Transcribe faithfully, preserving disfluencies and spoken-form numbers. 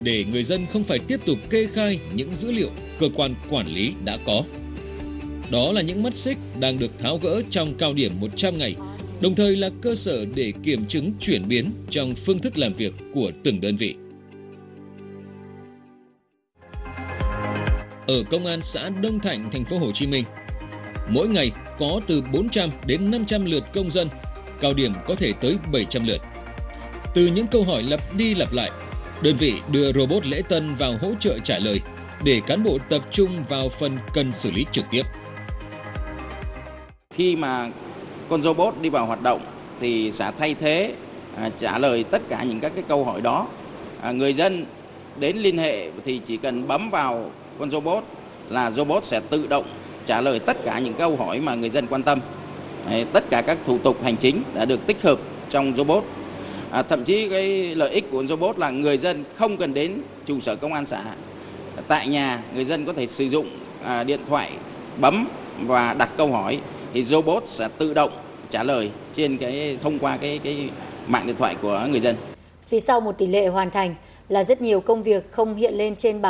để người dân không phải tiếp tục kê khai những dữ liệu cơ quan quản lý đã có. Đó là những mắt xích đang được tháo gỡ trong cao điểm một trăm ngày, đồng thời là cơ sở để kiểm chứng chuyển biến trong phương thức làm việc của từng đơn vị. Ở Công an xã Đông Thạnh, thành phố Hồ Chí Minh, mỗi ngày có từ bốn trăm đến năm trăm lượt công dân, cao điểm có thể tới bảy trăm lượt. Từ những câu hỏi lặp đi lặp lại, đơn vị đưa robot lễ tân vào hỗ trợ trả lời để cán bộ tập trung vào phần cần xử lý trực tiếp. Khi mà con robot đi vào hoạt động thì sẽ thay thế à, trả lời tất cả những các cái câu hỏi đó. À, người dân đến liên hệ thì chỉ cần bấm vào con robot là robot sẽ tự động trả lời tất cả những câu hỏi mà người dân quan tâm. Đấy, tất cả các thủ tục hành chính đã được tích hợp trong robot. À, thậm chí cái lợi ích của robot là người dân không cần đến trụ sở công an xã. Tại nhà người dân có thể sử dụng à, điện thoại bấm và đặt câu hỏi thì robot sẽ tự động trả lời trên cái thông qua cái cái mạng điện thoại của người dân. Phía sau một tỷ lệ hoàn thành là rất nhiều công việc không hiện lên trên bảng